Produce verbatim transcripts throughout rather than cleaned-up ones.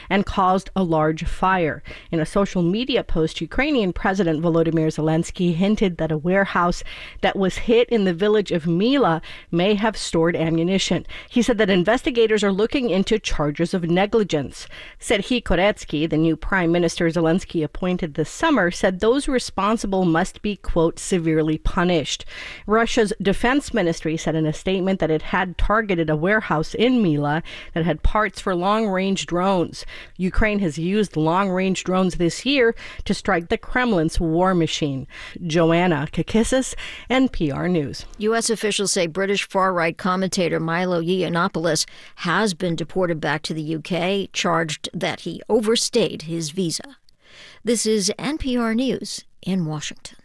and caused a large fire. In a social media post, Ukrainian President Volodymyr Zelensky hinted that a warehouse that was hit in the village of Mila may have stored ammunition. He said that investigators are looking into charges of negligence. Serhiy Koretsky, the new prime minister Zelensky appointed this summer, said those responsible must be, quote, severely punished. Russia's defense ministry said in a statement that it had targeted a warehouse in Mila that had parts for long-range drones. Ukraine has used long-range drones this year to strike the Kremlin's war machine. Joanna Kakissis, N P R News. U S officials say British far-right commentator Milo Yiannopoulos has been deported back to the U K, charged that he overstayed his visa. This is N P R News in Washington.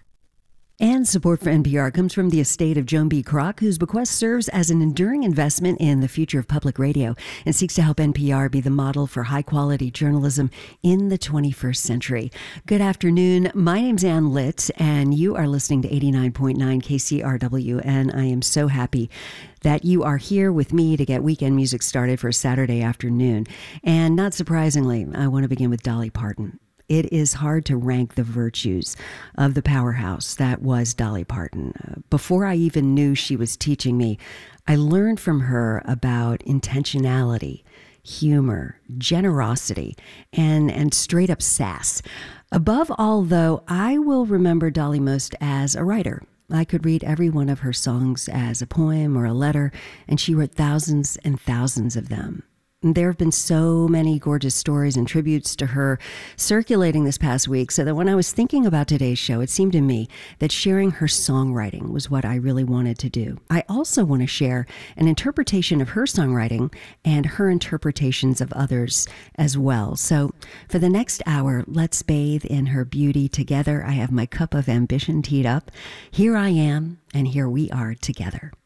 And support for N P R comes from the estate of Joan B. Kroc, whose bequest serves as an enduring investment in the future of public radio and seeks to help N P R be the model for high-quality journalism in the twenty-first century. Good afternoon. My name's Ann Litt, and you are listening to eighty-nine point nine K C R W, and I am so happy that you are here with me to get weekend music started for a Saturday afternoon. And not surprisingly, I want to begin with Dolly Parton. It is hard to rank the virtues of the powerhouse that was Dolly Parton. Uh, before I even knew she was teaching me, I learned from her about intentionality, humor, generosity, and, and straight up sass. Above all, though, I will remember Dolly most as a writer. I could read every one of her songs as a poem or a letter, and she wrote thousands and thousands of them. There have been so many gorgeous stories and tributes to her circulating this past week, so that when I was thinking about today's show, it seemed to me that sharing her songwriting was what I really wanted to do. I also want to share an interpretation of her songwriting and her interpretations of others as well. So for the next hour, let's bathe in her beauty together. I have my cup of ambition teed up. Here I am, and here we are together.